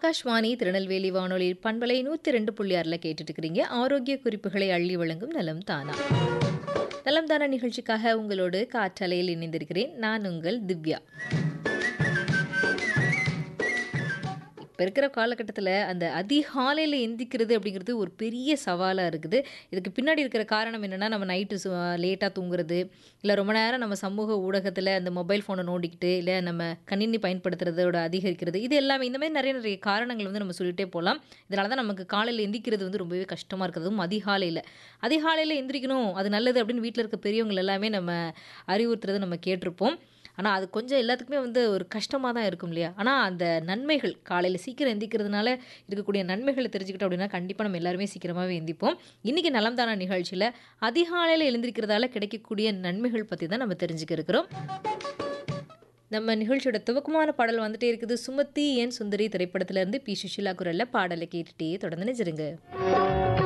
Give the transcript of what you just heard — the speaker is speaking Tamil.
ஆகாஷ்வாணி திருநெல்வேலி வானொலி பண்பலை 102.6 கேட்டுட்டு இருக்கிறீங்க. ஆரோக்கிய குறிப்புகளை அள்ளி வழங்கும் நலம் தானா. நலம் தானா நிகழ்ச்சிக்காக உங்களோடு காற்றலையில் இணைந்திருக்கிறேன். நான் உங்கள் திவ்யா. இப்போ இருக்கிற காலகட்டத்தில் அந்த அதிகாலையில் எந்திக்கிறது அப்படிங்கிறது ஒரு பெரிய சவாலாக இருக்குது. இதுக்கு பின்னாடி இருக்கிற காரணம் என்னென்னா, நம்ம நைட்டு லேட்டாக தூங்குறது, இல்லை ரொம்ப நேரம் நம்ம சமூக ஊடகத்தில் அந்த மொபைல் ஃபோனை நோண்டிக்கிட்டு, இல்லை நம்ம கணினி பயன்படுத்துறதோட அதிகரிக்கிறது, இது எல்லாமே இந்த மாதிரி நிறைய நிறைய காரணங்கள் வந்து நம்ம சொல்லிகிட்டே போகலாம். இதனால தான் நமக்கு காலையில் எந்திக்கிறது வந்து ரொம்பவே கஷ்டமாக இருக்கிறதும் அதிகாலையில். அதிகாலையில் எந்திரிக்கணும், அது நல்லது அப்படின்னு வீட்டில் இருக்க பெரியவங்க எல்லாமே நம்ம அறிவுறுத்துறதை நம்ம கேட்டிருப்போம். ஆனால் அது கொஞ்சம் எல்லாத்துக்குமே வந்து ஒரு கஷ்டமாக தான் இருக்கும் இல்லையா? ஆனால் அந்த நன்மைகள் காலையில் சீக்கிரம் எந்திக்கிறதுனால இருக்கக்கூடிய நன்மைகளை தெரிஞ்சுக்கிட்டோம் அப்படின்னா கண்டிப்பாக நம்ம எல்லாருமே சீக்கிரமாகவே எந்திப்போம். இன்றைக்கி நலம்தானா நிகழ்ச்சியில் அதிகாலையில் எழுந்திருக்கிறதால கிடைக்கக்கூடிய நன்மைகள் பற்றி தான் நம்ம தெரிஞ்சுக்க இருக்கிறோம். நம்ம நிகழ்ச்சியோட துவக்கமான பாடல் வந்துட்டே இருக்குது. சுமதி என் சுந்தரி திரைப்படத்திலேருந்து பி. சுஷீலா குரலில் பாடலை கேட்டுட்டே தொடர்ந்து நினைச்சிருங்க.